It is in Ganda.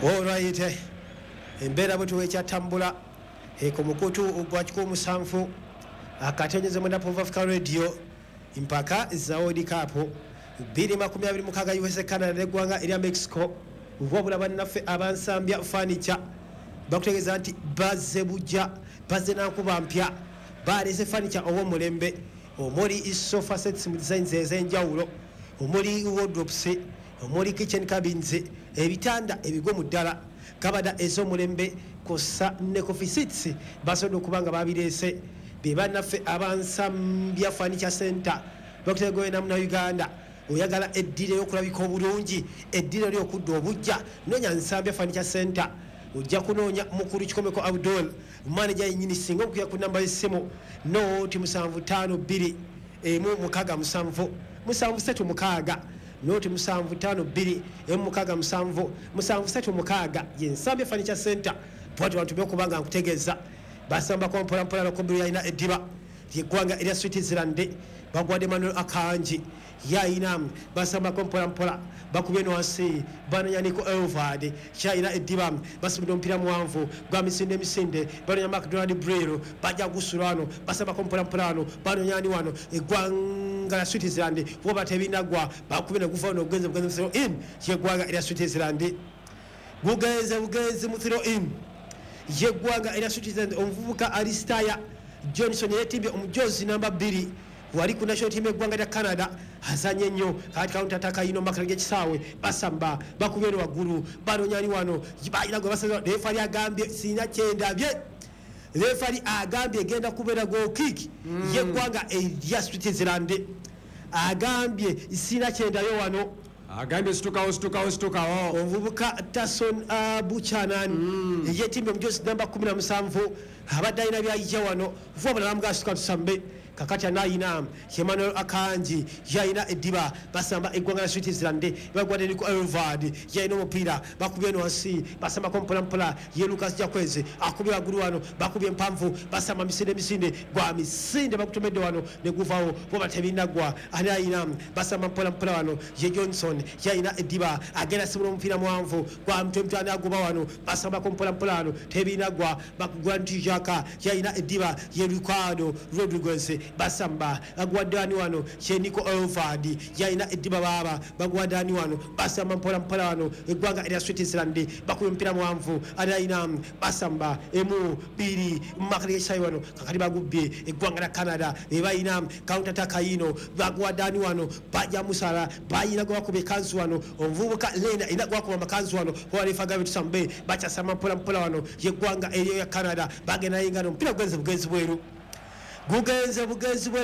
Alright, embeera bwe tuweekyatambula ku mukutu gwa 17 akatenyeze mu Napo Africa Radio mpaka za World Cup 2026 USA Canada n'eggwanga erya Mexico. Wabula bannaffe abansambya furniture bakutegeeza nti bazze bujja bazze nankuba mpya baleese furniture ow'omulembe omuli sofa sets mu designs ez'enjawulo omuli wardrobes omuli kitchen cabins ebitanda ebigwe mu ddala kabada ez'omulembe kosa ne coffee seats basobola okuba nga babireese be bannaffe abansambya furniture center bakutegeeza namuna Uganda oyagala eddire y'okulabika obulungi eddire ly'okudda obujja noonya Nsambya Furniture Center ojja kunoonya mukulu Kikomeko Abdul manager yennyini singa okuya ku namba y'essimu nooti 752 167 736 nooti 752 167 736 ye Nsambya Furniture Center bwati bantu byokubanga nkutegeeza basamba kwa mpolampola lokobiri yalina eddiba yeggwanga erya Switzerland bagwadde Manuel Akanji yaina basamba kompola bakubye no wansi bananya niko Elvard chaina ediba basubira ompira muwanvu gwa misinde bananya McDonald Brero bajja gusulano basamba kompola bananya wano eggwanga la Switzerland woba tebinagwa bakubye no gufa no genze bugenze in yeggwanga erya Switzerland bugenze mu throw in yeggwanga erya Switzerland omuvubuka Alistair Johnson yetimbye omujozi namba 2 wali ku national team eggwanga lya Canada azanye nnyo kati counter attack ino makala gekisaawe basamba bakubye waggulu banonyani wano bayina gwe basaza refari agambye sina kyendabye refari agambye genda kubeera goal kick yeggwanga erya Switzerland agambye sina kyendayo wano agambye situkawo omuvubuka Tason Buchanan yetimbe omujosi namba 17 abadde alina byayija wano vuba namugasuka tusambe kakati anayina Emmanuel Akanji yaina ediba basamba eggwanga la Switzerland bagwadde niko Elvard yaina omupiira bakubye no wansi basamba kompola ye Lucas Jakweze akubye waggulu wano bakubye mpanvu basamba misinde gwa misinde bakutomedde wano ne guvawo boba tebinagwa anayina basamba mpola wano ye Johnson yaina ediba agenda simula omupiira muwanvu gwa mtwe agoba wano basamba kompola wano tebinagwa bakugwa ntijaka yaina ediba ye Ricardo Rodriguez basamba agwadani wano cheniko Elvard yaina ediba baba bagwadani wano basamba mpola wano eggwanga erya Switzerland bakuye mpira muwanvu alaina basamba emu biri makali shayi wano kakali bagubye eggwanga la Canada ebayina counter attack ino bagwadani wano bajja musala bayina gwa kubye kanzu wano omuvubuka Lena ina gwa kuba makanzu wano wali fagabe tusambe bacha sama mpola wano yeggwanga erya Canada bagena yingano mpira bugenze bweru